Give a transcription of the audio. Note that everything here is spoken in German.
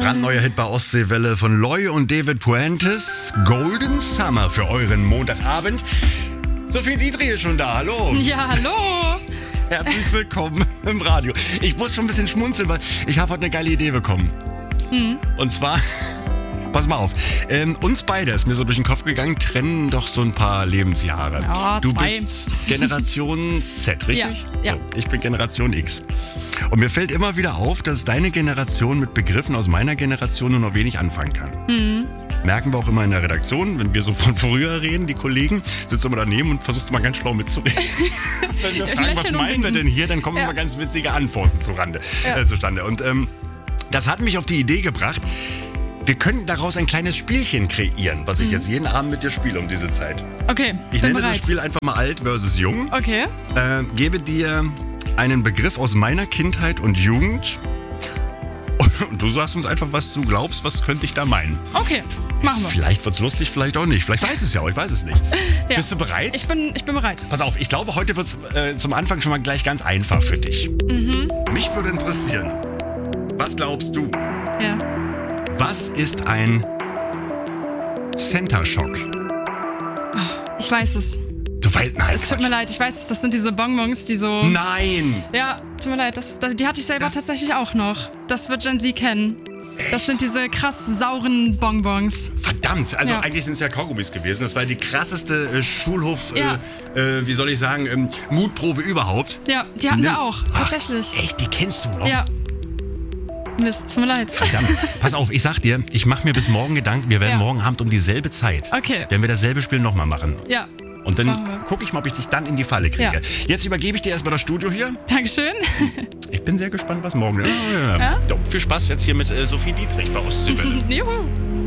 Brandneuer Hit bei Ostseewelle von Loy und David Puentes. Golden Summer für euren Montagabend. Sophie Dietrich ist schon da, hallo. Ja, hallo. Herzlich willkommen im Radio. Ich muss schon ein bisschen schmunzeln, weil ich habe heute eine geile Idee bekommen. Und zwar, pass mal auf, uns beide, ist mir so durch den Kopf gegangen, trennen doch so ein paar Lebensjahre. Ja, du 2. bist Generation Z, richtig? Ja. So, ich bin Generation X. Und mir fällt immer wieder auf, dass deine Generation mit Begriffen aus meiner Generation nur noch wenig anfangen kann. Merken wir auch immer in der Redaktion, wenn wir so von früher reden, die Kollegen, sitzt immer daneben und versuchst immer ganz schlau mitzureden. Wenn wir fragen, was meinen wir denn hier, dann kommen immer ganz witzige Antworten zustande. Und das hat mich auf die Idee gebracht, wir könnten daraus ein kleines Spielchen kreieren, was ich jetzt jeden Abend mit dir spiele um diese Zeit. Okay, Ich bin nenne bereit. das Spiel einfach mal alt versus jung. Okay. Gebe dir einen Begriff aus meiner Kindheit und Jugend. Und du sagst uns einfach, was du glaubst, was könnte ich da meinen. Okay, machen wir. Vielleicht wird's lustig, vielleicht auch nicht. Vielleicht weiß es ja auch, ich weiß es nicht. Ja. Bist du bereit? Ich bin bereit. Pass auf, ich glaube, heute wird's zum Anfang schon mal gleich ganz einfach für dich. Mich würde interessieren, was glaubst du? Ja. Was ist ein Center Shock? Ich weiß es. Du weißt, nein. Es tut mir leid, ich weiß es. Das sind diese Bonbons, die so... Nein! Ja, tut mir leid. Die hatte ich selber tatsächlich auch noch. Das wird Gen Z kennen. Das sind diese krass sauren Bonbons. Verdammt, also Ja. eigentlich sind es ja Kaugummis gewesen. Das war die krasseste Schulhof, Ja. wie soll ich sagen, Mutprobe überhaupt. Ja, die hatten wir auch. Ach, Tatsächlich. echt, die kennst du noch? Ja. Mist, tut mir leid. Verdammt. Pass auf, ich sag dir, ich mache mir bis morgen Gedanken, wir werden Ja. morgen Abend um dieselbe Zeit, Okay. werden wir dasselbe Spiel nochmal machen. Ja. Und dann Machen wir. gucke ich mal, ob ich dich dann in die Falle kriege. Ja. Jetzt übergebe ich dir erstmal das Studio hier. Dankeschön. Ich bin sehr gespannt, was morgen ist. Ja. So, viel Spaß jetzt hier mit Sophie Dietrich bei Ostseewelle. Juhu.